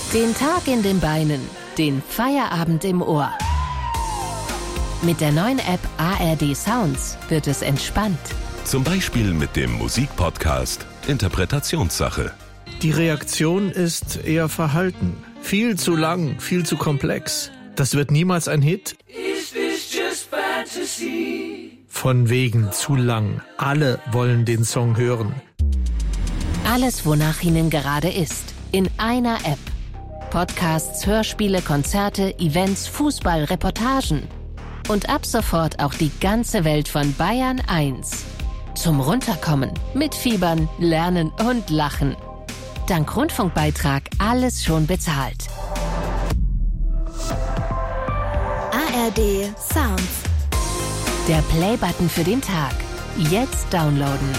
Den Tag in den Beinen, den Feierabend im Ohr. Mit der neuen App ARD Sounds wird es entspannt. Zum Beispiel mit dem Musikpodcast Interpretationssache. Die Reaktion ist eher verhalten. Viel zu lang, viel zu komplex. Das wird niemals ein Hit. Is this just fantasy? Von wegen zu lang. Alle wollen den Song hören. Alles, wonach Ihnen gerade ist, in einer App. Podcasts, Hörspiele, Konzerte, Events, Fußball, Reportagen. Und ab sofort auch die ganze Welt von Bayern 1. Zum Runterkommen, mitfiebern, lernen und lachen. Dank Rundfunkbeitrag alles schon bezahlt. ARD Sounds. Der Play-Button für den Tag. Jetzt downloaden.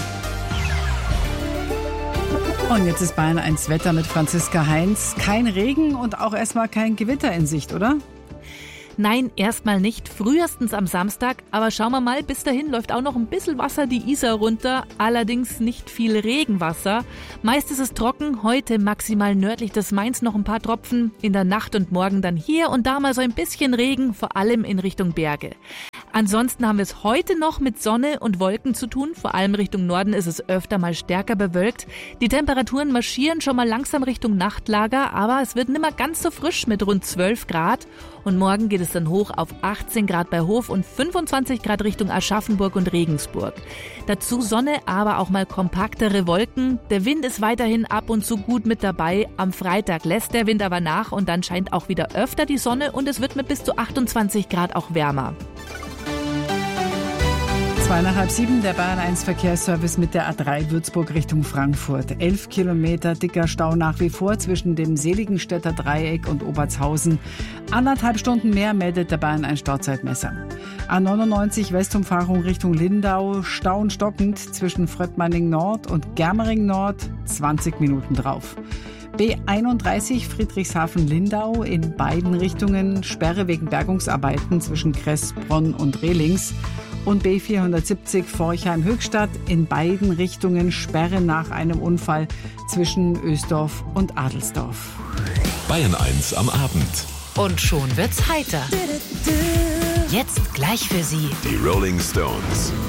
Und jetzt ist Bayern 1 Wetter mit Franziska Heinz. Kein Regen und auch erstmal kein Gewitter in Sicht, oder? Nein, erstmal nicht. Frühestens am Samstag. Aber schauen wir mal, bis dahin läuft auch noch ein bisschen Wasser die Isar runter. Allerdings nicht viel Regenwasser. Meist ist es trocken. Heute maximal nördlich des Mains noch ein paar Tropfen. In der Nacht und morgen dann hier und da mal so ein bisschen Regen, vor allem in Richtung Berge. Ansonsten haben wir es heute noch mit Sonne und Wolken zu tun. Vor allem Richtung Norden ist es öfter mal stärker bewölkt. Die Temperaturen marschieren schon mal langsam Richtung Nachtlager, aber es wird nimmer ganz so frisch mit rund 12 Grad. Und morgen geht es dann hoch auf 18 Grad bei Hof und 25 Grad Richtung Aschaffenburg und Regensburg. Dazu Sonne, aber auch mal kompaktere Wolken. Der Wind ist weiterhin ab und zu gut mit dabei. Am Freitag lässt der Wind aber nach und dann scheint auch wieder öfter die Sonne und es wird mit bis zu 28 Grad auch wärmer. 6:30, der Bayern 1 Verkehrsservice mit der A3 Würzburg Richtung Frankfurt. 11 Kilometer dicker Stau nach wie vor zwischen dem Seligenstädter Dreieck und Obertshausen. 1,5 Stunden mehr meldet der Bayern 1 Stauzeitmesser. A99 Westumfahrung Richtung Lindau, Stau und stockend zwischen Fröttmanning Nord und Germering Nord, 20 Minuten drauf. B31 Friedrichshafen-Lindau in beiden Richtungen, Sperre wegen Bergungsarbeiten zwischen Kressbronn und Rehlings. Und B470 Forchheim-Höchstadt in beiden Richtungen, Sperre nach einem Unfall zwischen Ösdorf und Adelsdorf. Bayern 1 am Abend. Und schon wird's heiter. Jetzt gleich für Sie Die Rolling Stones.